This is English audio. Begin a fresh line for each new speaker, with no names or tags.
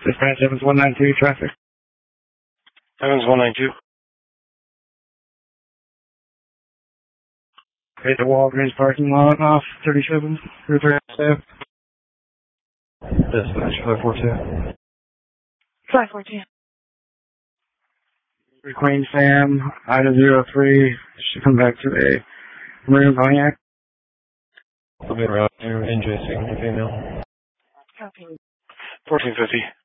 Dispatch Evans 192, traffic.
Evans 192.
Okay, the Walgreens parking lot off 37, River Ave.
Dispatch 542.
542.
Queen Sam, item 03, should come back to a maroon Pontiac.
I'll be around to NJ Sigma female.
Copy.
1450.